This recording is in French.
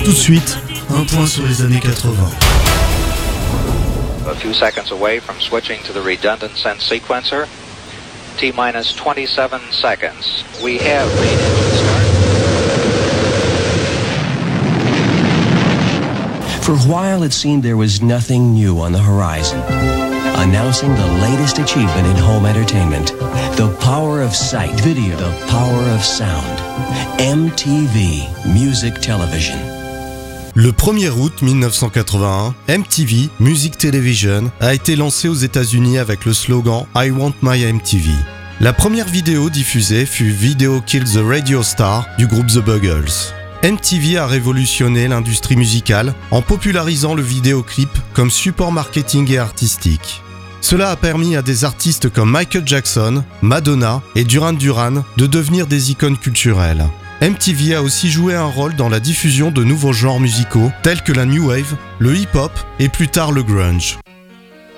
Tout de suite, un point sur les années 80. A few seconds away from switching to the redundant sense sequencer. T-minus 27 seconds. We have main engine start. For a while, it seemed there was nothing new on the horizon. Announcing the latest achievement in home entertainment. The power of sight, video, the power of sound. MTV Music Television. Le 1er août 1981, MTV Music Television a été lancé aux États-Unis avec le slogan I Want My MTV. La première vidéo diffusée fut Video Killed the Radio Star du groupe The Buggles. MTV a révolutionné l'industrie musicale en popularisant le vidéoclip comme support marketing et artistique. Cela a permis à des artistes comme Michael Jackson, Madonna et Duran Duran de devenir des icônes culturelles. MTV a aussi joué un rôle dans la diffusion de nouveaux genres musicaux tels que la New Wave, le hip-hop et plus tard le grunge.